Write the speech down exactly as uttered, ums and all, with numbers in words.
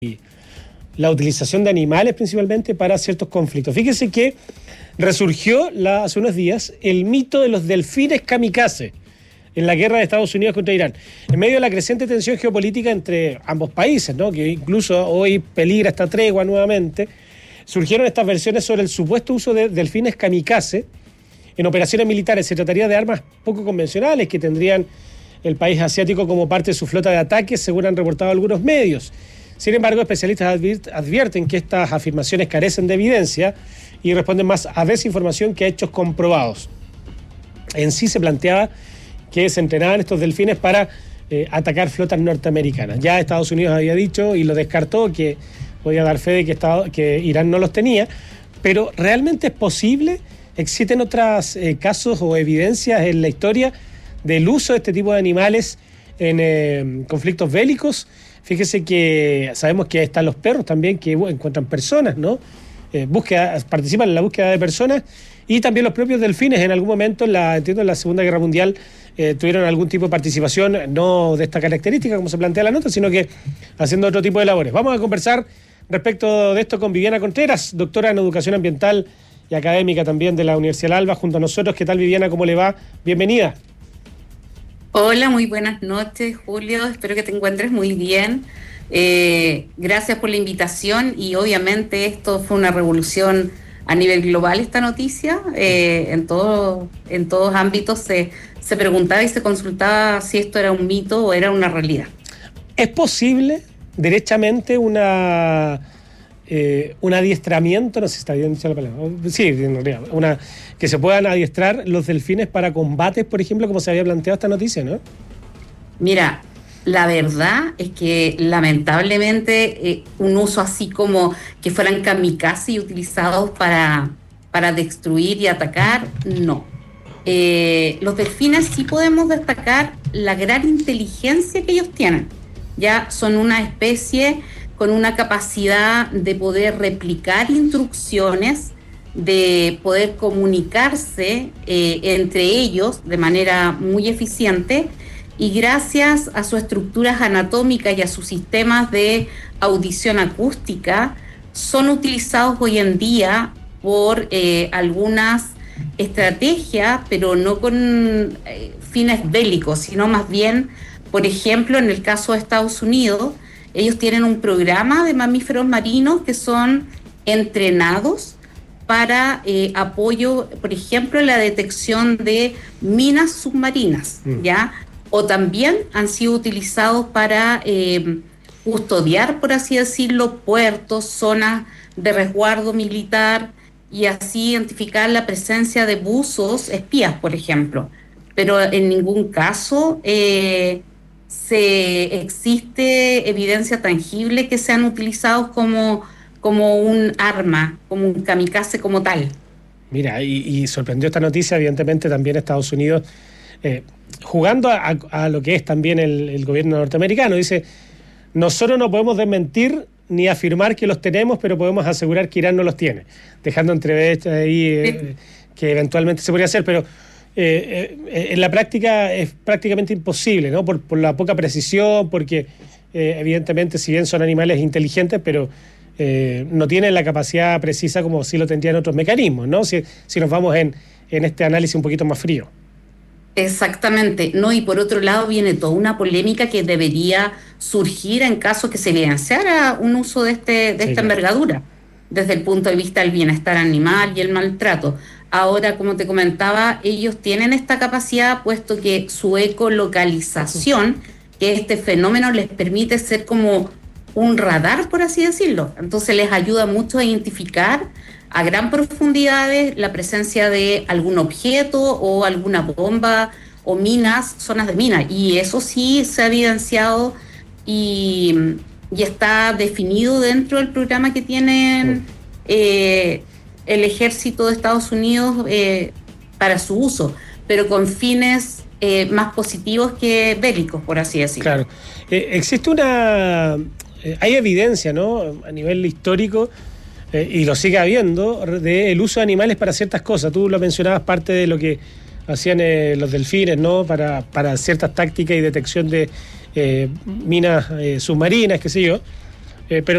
la utilización de animales principalmente para ciertos conflictos. Fíjese que resurgió la, hace unos días el mito de los delfines kamikaze en la guerra de Estados Unidos contra Irán, en medio de la creciente tensión geopolítica entre ambos países, ¿no? Que incluso hoy peligra esta tregua nuevamente. Surgieron estas versiones sobre el supuesto uso de delfines kamikaze en operaciones militares. Se trataría de armas poco convencionales que tendrían el país asiático como parte de su flota de ataques, según han reportado algunos medios. Sin embargo, especialistas advierten que estas afirmaciones carecen de evidencia y responden más a desinformación que a hechos comprobados. En sí se planteaba que se entrenaban estos delfines para eh, atacar flotas norteamericanas. Ya Estados Unidos había dicho y lo descartó, que podía dar fe de que, Estado, que Irán no los tenía, pero ¿realmente es posible? ¿Existen otros eh, casos o evidencias en la historia del uso de este tipo de animales en eh, conflictos bélicos? Fíjese que sabemos que están los perros también que encuentran personas, ¿no? Eh, búsqueda, participan en la búsqueda de personas, y también los propios delfines en algún momento, en la, entiendo, en la Segunda Guerra Mundial, eh, tuvieron algún tipo de participación, no de esta característica como se plantea la nota, sino que haciendo otro tipo de labores. Vamos a conversar respecto de esto con Viviana Contreras, doctora en Educación Ambiental y académica también de la Universidad del Alba, junto a nosotros. ¿Qué tal, Viviana? ¿Cómo le va? Bienvenida. Hola, muy buenas noches, Julio. Espero que te encuentres muy bien. Eh, gracias por la invitación, y obviamente esto fue una revolución a nivel global, esta noticia. Eh, en, todo, en todos ámbitos se, se preguntaba y se consultaba si esto era un mito o era una realidad. ¿Es posible derechamente una... Eh, un adiestramiento, no sé si está bien dicha la palabra, sí, en realidad, una, que se puedan adiestrar los delfines para combates, por ejemplo, como se había planteado esta noticia, ¿no? Mira, la verdad es que lamentablemente eh, un uso así como que fueran kamikaze y utilizados para, para destruir y atacar, no. Eh, los delfines sí podemos destacar la gran inteligencia que ellos tienen. Ya son una especie con una capacidad de poder replicar instrucciones, de poder comunicarse eh, entre ellos de manera muy eficiente, y gracias a sus estructuras anatómicas y a sus sistemas de audición acústica, son utilizados hoy en día por eh, algunas estrategias, pero no con eh, fines bélicos, sino más bien, por ejemplo, en el caso de Estados Unidos, ellos tienen un programa de mamíferos marinos que son entrenados para eh, apoyo, por ejemplo, en la detección de minas submarinas, mm. ¿ya? O también han sido utilizados para eh, custodiar, por así decirlo, puertos, zonas de resguardo militar, y así identificar la presencia de buzos espías, por ejemplo. Pero en ningún caso Eh, se existe evidencia tangible que sean utilizados como, como un arma, como un kamikaze como tal. Mira, y, y sorprendió esta noticia, evidentemente, también Estados Unidos, eh, jugando a, a lo que es también el, el gobierno norteamericano. Dice, nosotros no podemos desmentir ni afirmar que los tenemos, pero podemos asegurar que Irán no los tiene, dejando entrever ahí eh, que eventualmente se podría hacer, pero Eh, eh, en la práctica es prácticamente imposible, ¿no? Por, por la poca precisión, porque eh, evidentemente, si bien son animales inteligentes, pero eh, no tienen la capacidad precisa como sí lo tendrían otros mecanismos, ¿no? Si, si nos vamos en, en este análisis un poquito más frío. Exactamente, ¿no? Y por otro lado viene toda una polémica que debería surgir en caso que se evidenciara un uso de, este, de sí, esta claro. envergadura, desde el punto de vista del bienestar animal y el maltrato. Ahora, como te comentaba, ellos tienen esta capacidad, puesto que su ecolocalización, que este fenómeno les permite ser como un radar, por así decirlo. Entonces les ayuda mucho a identificar a gran profundidades la presencia de algún objeto o alguna bomba o minas, zonas de minas. Y eso sí se ha evidenciado y, y está definido dentro del programa que tienen eh, el ejército de Estados Unidos eh, para su uso, pero con fines eh, más positivos que bélicos, por así decirlo. Claro. Eh, existe una... Eh, hay evidencia, ¿no?, a nivel histórico, eh, y lo sigue habiendo, del uso de animales para ciertas cosas. Tú lo mencionabas, parte de lo que hacían eh, los delfines, ¿no?, para, para ciertas tácticas y detección de eh, minas eh, submarinas, qué sé yo, eh, pero